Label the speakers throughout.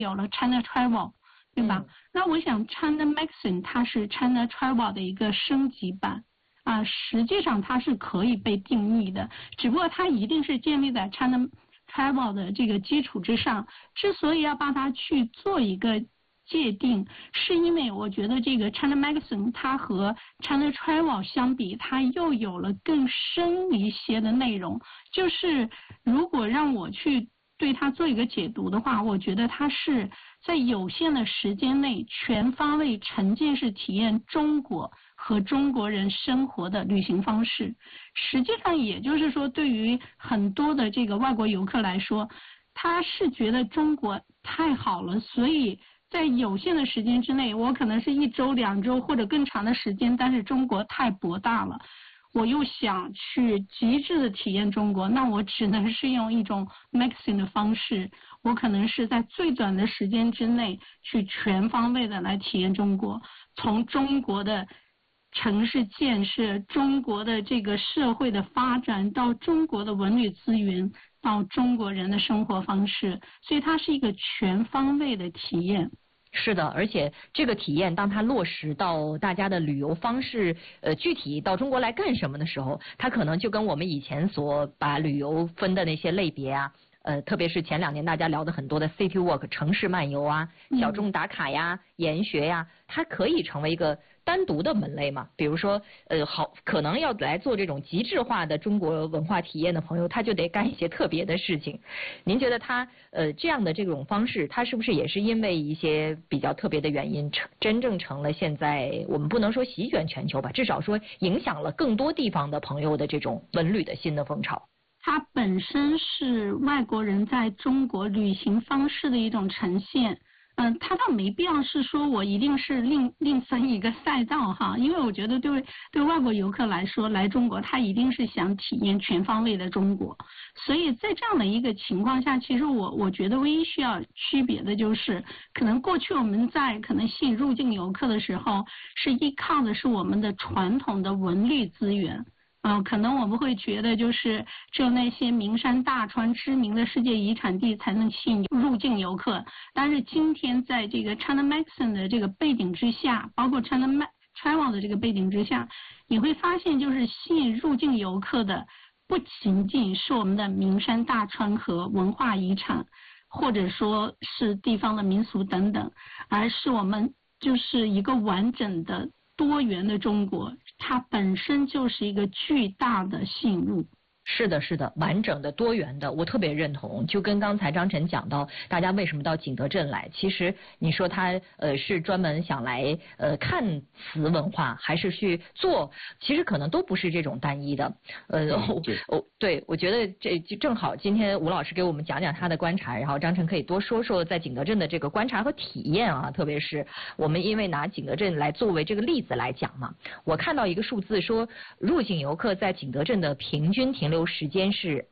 Speaker 1: 有了 China Travel， 对吧？那我想 China Magazine 它是 China Travel 的一个升级版啊，实际上它是可以被定义的，只不过它一定是建立在 China Travel 的这个基础之上。之所以要把它去做一个界定，是因为我觉得这个 China Magazine 它和 China Travel 相比，它又有了更深一些的内容。就是如果让我去对它做一个解读的话，我觉得它是在有限的时间内全方位沉浸式体验中国和中国人生活的旅行方式。实际上也就是说，对于很多的这个外国游客来说，他是觉得中国太好了，所以在有限的时间之内，我可能是1周、2周或者更长的时间，但是中国太博大了，我又想去极致的体验中国，那我只能是用一种 mixing 的方式，我可能是在最短的时间之内去全方位的来体验中国，从中国的城市建设、中国的这个社会的发展，到中国的文旅资源，到中国人的生活方式，所以它是一个全方位的体验。
Speaker 2: 是的，而且这个体验当它落实到大家的旅游方式，具体到中国来干什么的时候，它可能就跟我们以前所把旅游分的那些类别啊，特别是前2年大家聊的很多的 city walk 城市漫游啊、小众打卡呀、研学呀，它可以成为一个单独的门类嘛。比如说，可能要来做这种极致化的中国文化体验的朋友，他就得干一些特别的事情。您觉得他这样的这种方式，他是不是也是因为一些比较特别的原因，真正成了现在我们不能说席卷全球吧，至少说影响了更多地方的朋友的这种文旅的新的风潮？
Speaker 1: 它本身是外国人在中国旅行方式的一种呈现。它倒没必要是说我一定是另分一个赛道哈，因为我觉得对外国游客来说，来中国他一定是想体验全方位的中国，所以在这样的一个情况下，其实我觉得唯一需要区别的就是，可能过去我们在可能吸引入境游客的时候，是依靠的是我们的传统的文旅资源。可能我们会觉得就是只有那些名山大川、知名的世界遗产地才能吸引入境游客。但是今天在这个 China Magazine 的这个背景之下，包括 China Travel 的这个背景之下，你会发现就是吸引入境游客的不仅仅是我们的名山大川和文化遗产，或者说是地方的民俗等等，而是我们就是一个完整的多元的中国，它本身就是一个巨大的吸引力。
Speaker 2: 是的，是的，完整的、多元的，我特别认同。就跟刚才张晨讲到，大家为什么到景德镇来？其实你说他是专门想来看瓷文化，还是去做？其实可能都不是这种单一的。对，我觉得这就正好，今天吴老师给我们讲讲他的观察，然后张晨可以多说说在景德镇的这个观察和体验啊。特别是我们因为拿景德镇来作为这个例子来讲嘛，我看到一个数字说，入境游客在景德镇的平均停留时间是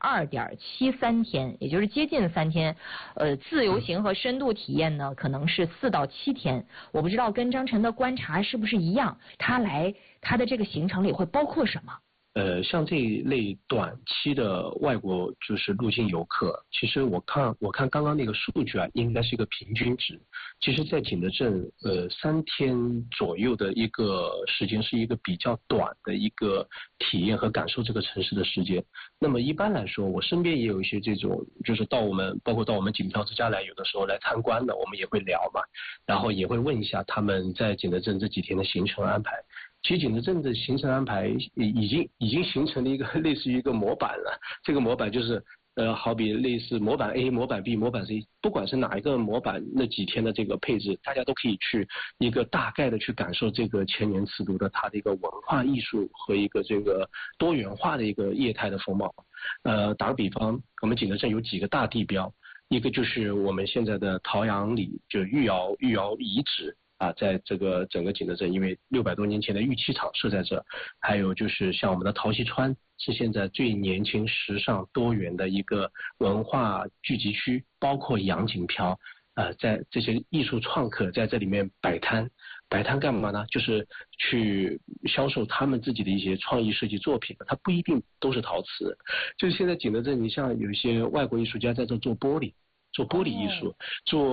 Speaker 2: 2.73天，也就是接近3天。自由行和深度体验呢，可能是4到7天。我不知道跟张晨的观察是不是一样，他的这个行程里会包括什么？
Speaker 3: 像这一类短期的外国就是入境游客，其实我看刚刚那个数据啊，应该是一个平均值。其实，在景德镇，3天左右的一个时间是一个比较短的一个体验和感受这个城市的时间。那么一般来说，我身边也有一些这种，就是包括到我们景票之家来，有的时候来参观的，我们也会聊嘛，然后也会问一下他们在景德镇这几天的行程安排。其实景德镇的行程安排已经形成了一个类似于一个模板了。这个模板就是好比类似模板 A、模板 B、模板 C， 不管是哪一个模板，那几天的这个配置，大家都可以去一个大概的去感受这个千年瓷都的它的一个文化艺术和一个这个多元化的一个业态的风貌。打个比方，我们景德镇有几个大地标，一个就是我们现在的陶阳里，就御窑遗址。在这个整个景德镇，因为600多年前的玉器厂设在这，还有就是像我们的陶溪川，是现在最年轻、时尚、多元的一个文化聚集区，包括洋锦漂，在这些艺术创客在这里面摆摊干嘛呢？就是去销售他们自己的一些创意设计作品，它不一定都是陶瓷。就是现在景德镇，你像有一些外国艺术家在这做玻璃艺术，做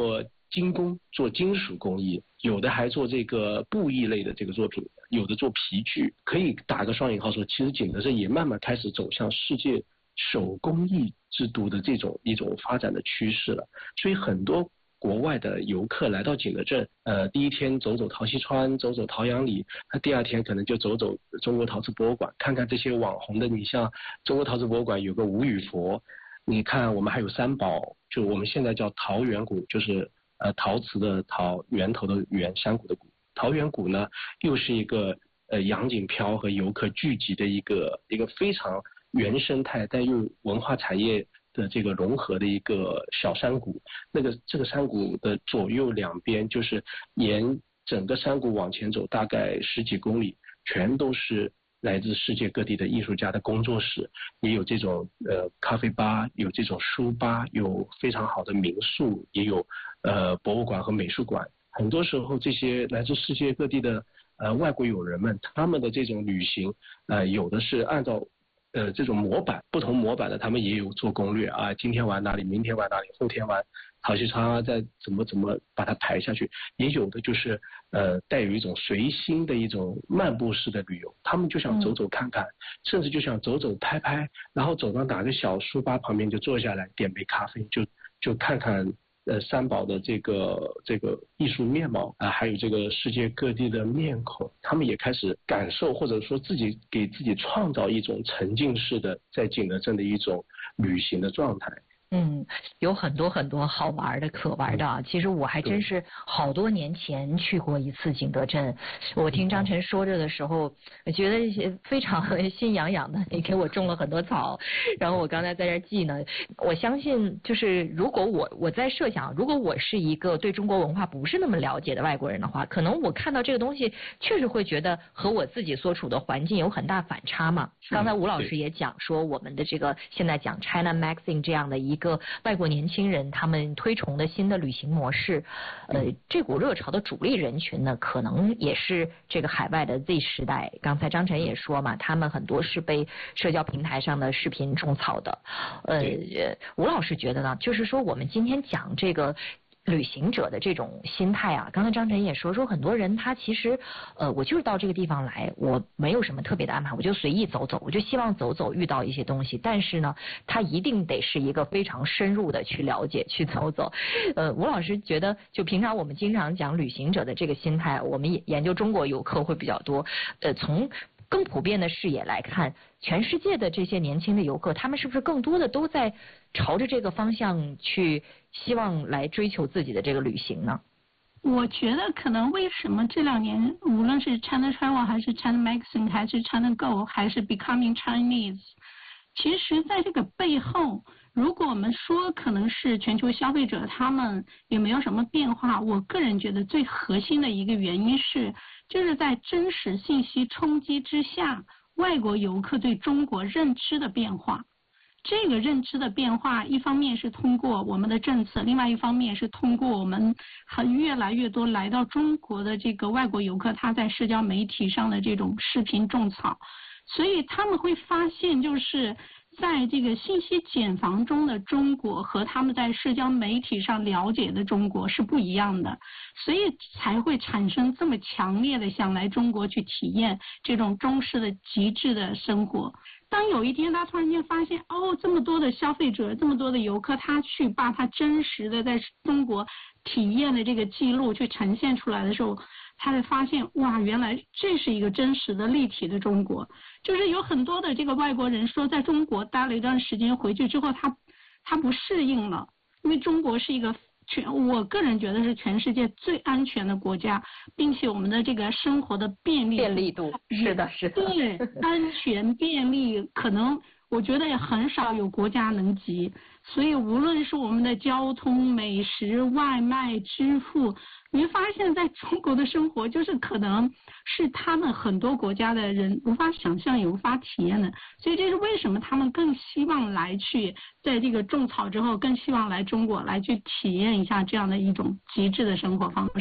Speaker 3: 精工，做金属工艺，有的还做这个布艺类的这个作品，有的做皮具，可以打个双引号说，其实景德镇也慢慢开始走向世界手工艺制度的一种发展的趋势了。所以很多国外的游客来到景德镇，第一天走走陶溪川，走走陶阳里，那第二天可能就走走中国陶瓷博物馆，看看这些网红的。你像中国陶瓷博物馆有个吴语佛，你看我们还有三宝，就我们现在叫陶源谷，就是陶瓷的陶，源头的源，山谷的谷。陶源谷呢，又是一个洋景漂和游客聚集的一个非常原生态但又文化产业的这个融合的一个小山谷。这个山谷的左右两边，就是沿整个山谷往前走大概10几公里，全都是来自世界各地的艺术家的工作室，也有这种咖啡吧，有这种书吧，有非常好的民宿，也有博物馆和美术馆。很多时候这些来自世界各地的外国友人们，他们的这种旅行有的是按照这种模板，不同模板的他们也有做攻略啊，今天玩哪里，明天玩哪里，后天玩陶溪川啊，再怎么把它排下去。也有的就是带有一种随心的一种漫步式的旅游，他们就想走走看看，甚至就想走走拍拍，然后走到哪个小书吧旁边就坐下来点杯咖啡，就看看三宝的这个艺术面貌啊，还有这个世界各地的面孔，他们也开始感受，或者说自己给自己创造一种沉浸式的在景德镇的一种旅行的状态。
Speaker 2: 有很多很多好玩的可玩的啊。其实我还真是好多年前去过一次景德镇，我听张晨说着的时候，我觉得非常心痒痒的。你给我种了很多草，然后我刚才在这记呢。我相信就是如果我在设想，如果我是一个对中国文化不是那么了解的外国人的话，可能我看到这个东西确实会觉得和我自己所处的环境有很大反差嘛。刚才吴老师也讲说，我们的这个现在讲 China Magazine 这样的一个外国年轻人他们推崇的新的旅行模式，这股热潮的主力人群呢，可能也是这个海外的 Z 时代。刚才张晨也说嘛，他们很多是被社交平台上的视频种草的。吴老师觉得呢，就是说我们今天讲这个旅行者的这种心态啊，刚才张晨也说很多人他其实我就是到这个地方来，我没有什么特别的安排，我就随意走走，我就希望走走遇到一些东西，但是呢他一定得是一个非常深入的去了解去走走。吴老师觉得就平常我们经常讲旅行者的这个心态，我们研究中国游客会比较多，从更普遍的视野来看，全世界的这些年轻的游客，他们是不是更多的都在朝着这个方向去希望来追求自己的这个旅行呢？
Speaker 1: 我觉得可能为什么这2年无论是 China Travel 还是 China Magazine 还是 China Go 还是 Becoming Chinese， 其实在这个背后，如果我们说可能是全球消费者他们也没有什么变化，我个人觉得最核心的一个原因是，就是在真实信息冲击之下，外国游客对中国认知的变化。这个认知的变化，一方面是通过我们的政策，另外一方面是通过我们越来越多来到中国的这个外国游客，他在社交媒体上的这种视频种草，所以他们会发现，就是在这个信息茧房中的中国和他们在社交媒体上了解的中国是不一样的，所以才会产生这么强烈的想来中国去体验这种中式的极致的生活。当有一天他突然间发现，这么多的消费者，这么多的游客，他去把他真实的在中国体验的这个记录去呈现出来的时候，他会发现，哇，原来这是一个真实的立体的中国。就是有很多的这个外国人说，在中国待了一段时间回去之后，他不适应了，因为中国是一个我个人觉得是全世界最安全的国家，并且我们的这个生活的便利
Speaker 2: 度是的
Speaker 1: 对，安全便利，可能我觉得也很少有国家能及。所以无论是我们的交通、美食、外卖、支付，你会发现在中国的生活就是可能是他们很多国家的人无法想象也无法体验的。所以这是为什么他们更希望来去在这个种草之后更希望来中国来去体验一下这样的一种极致的生活方式。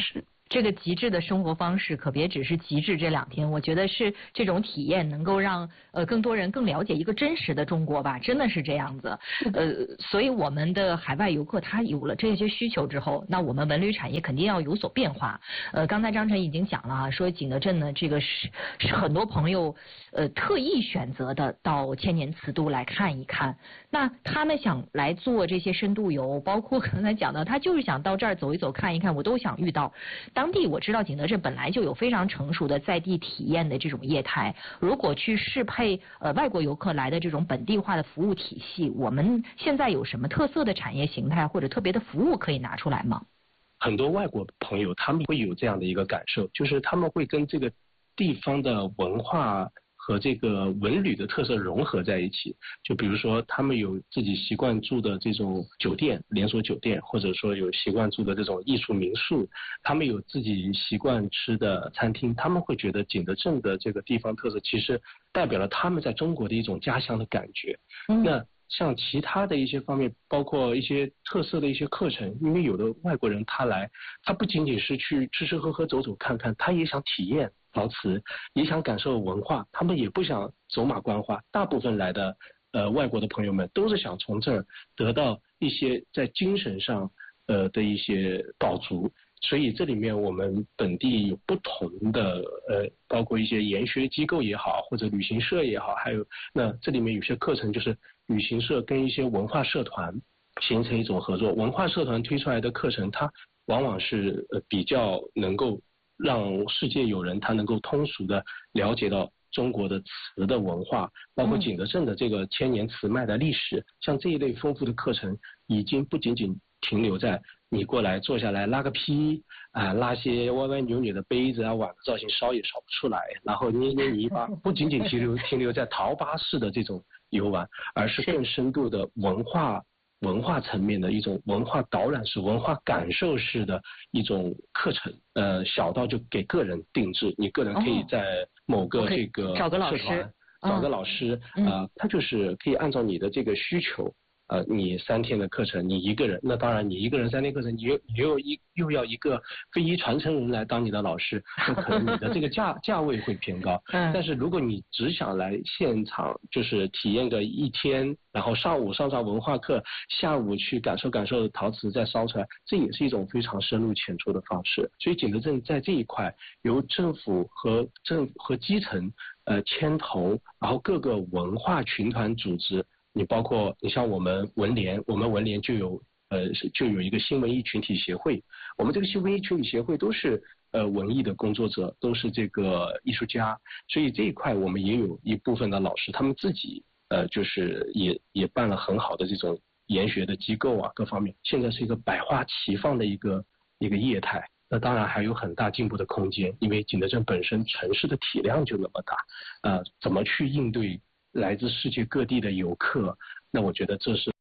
Speaker 2: 这个极致的生活方式可别只是极致这2天，我觉得是这种体验能够让更多人更了解一个真实的中国吧，真的是这样子。所以我们的海外游客他有了这些需求之后，那我们文旅产业肯定要有所变化。刚才张晨已经讲了啊，说景德镇呢这个是很多朋友特意选择的到千年瓷都来看一看。那他们想来做这些深度游，包括刚才讲的，他就是想到这儿走一走看一看，我都想遇到。当地我知道景德镇本来就有非常成熟的在地体验的这种业态，如果去适配外国游客来的这种本地化的服务体系，我们现在有什么特色的产业形态或者特别的服务可以拿出来吗？
Speaker 3: 很多外国朋友他们会有这样的一个感受，就是他们会跟这个地方的文化和这个文旅的特色融合在一起。就比如说他们有自己习惯住的这种酒店，连锁酒店，或者说有习惯住的这种艺术民宿，他们有自己习惯吃的餐厅，他们会觉得景德镇的这个地方特色其实代表了他们在中国的一种家乡的感觉。那像其他的一些方面，包括一些特色的一些课程，因为有的外国人他来，他不仅仅是去吃吃喝喝走走看看，他也想体验陶瓷，也想感受文化，他们也不想走马观花。大部分来的外国的朋友们都是想从这儿得到一些在精神上的一些饱足。所以这里面我们本地有不同的包括一些研学机构也好，或者旅行社也好，还有那这里面有些课程就是旅行社跟一些文化社团形成一种合作，文化社团推出来的课程，它往往是比较能够让世界友人他能够通俗的了解到中国的瓷的文化，包括景德镇的这个千年瓷脉的历史。像这一类丰富的课程，已经不仅仅停留在你过来坐下来拉个坯拉些歪歪扭扭的杯子碗的造型烧也烧不出来，然后捏捏泥巴，不仅仅停留在陶巴式的这种游玩，而是更深度的文化层面的一种文化导览式、文化感受式的一种课程。小到就给个人定制，你个人可以在某个这个
Speaker 2: 找个老师，
Speaker 3: 找个老师，他就是可以按照你的这个需求。你3天的课程，你一个人，那当然你一个人3天课程，你又要一个非遗传承人来当你的老师，那可能你的这个价位会偏高。但是如果你只想来现场，就是体验个1天，然后上午上文化课，下午去感受感受陶瓷再烧出来，这也是一种非常深入浅出的方式。所以景德镇在这一块，由政府和基层牵头，然后各个文化群团组织。你包括你像我们文联就有一个新文艺群体协会，我们这个新文艺群体协会都是文艺的工作者，都是这个艺术家，所以这一块我们也有一部分的老师，他们自己就是也办了很好的这种研学的机构各方面，现在是一个百花齐放的一个业态。那当然还有很大进步的空间，因为景德镇本身城市的体量就那么大，怎么去应对来自世界各地的游客，那我觉得这是。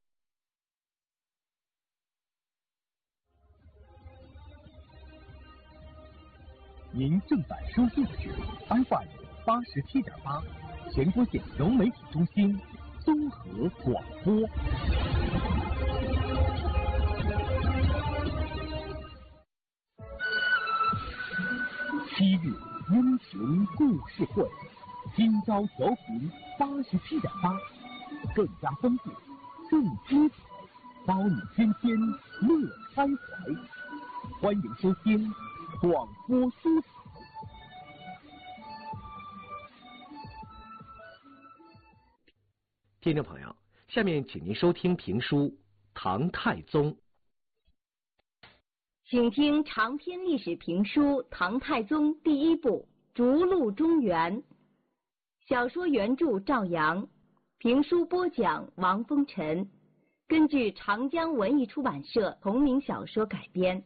Speaker 4: 您正在收听的是 FM 87.8全国县柔媒体中心综合广播。7日音频故事会，今朝调频87.8，更加丰富，更精彩，包你天天乐开怀。欢迎收听广播书彩。听众朋友，下面请您收听评书《唐太宗》。
Speaker 5: 请听长篇历史评书《唐太宗》第1部《逐鹿中原》，小说原著赵阳，评书播讲王风尘，根据长江文艺出版社同名小说改编。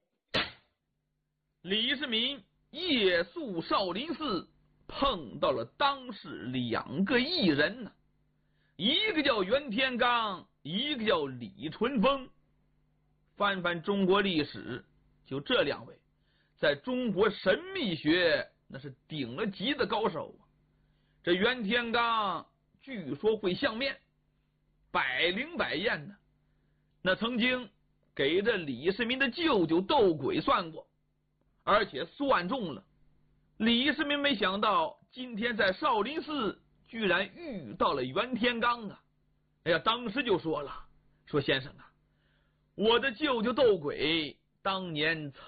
Speaker 6: 李世民夜宿少林寺，碰到了当时2个异人呢，一个叫袁天罡，一个叫李淳风。翻翻中国历史，就这2位在中国神秘学那是顶了级的高手。这袁天罡据说会相面，百灵百验呢，那曾经给这李世民的舅舅斗鬼算过， 而且算中了。李世民没想到今天在少林寺居然遇到了袁天罡啊！哎呀，当时就说了，说先生啊，我的舅舅窦轨当年